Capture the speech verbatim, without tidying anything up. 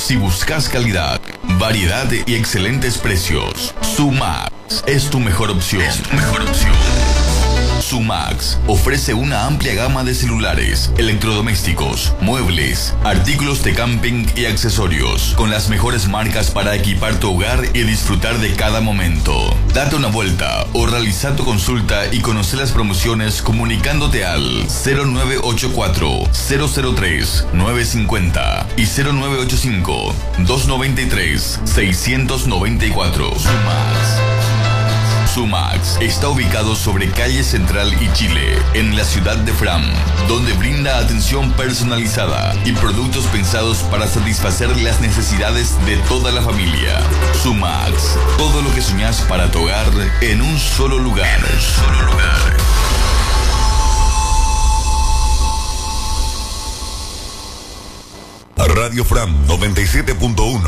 Si buscas calidad, variedad y excelentes precios, Sumax es tu mejor opción. Es tu mejor opción. Sumax ofrece una amplia gama de celulares, electrodomésticos, muebles, artículos de camping y accesorios, con las mejores marcas para equipar tu hogar y disfrutar de cada momento. Date una vuelta o realiza tu consulta y conoce las promociones comunicándote al cero nueve ocho cuatro, cero cero tres, nueve cinco cero y cero nueve ocho cinco, dos nueve tres, seis nueve cuatro. Sumax. Sumax está ubicado sobre calle Central y Chile, en la ciudad de Fram, donde brinda atención personalizada y productos pensados para satisfacer las necesidades de toda la familia. Sumax, todo lo que soñás para tu hogar en un solo lugar. En un solo lugar. Radio Fram noventa y siete punto uno.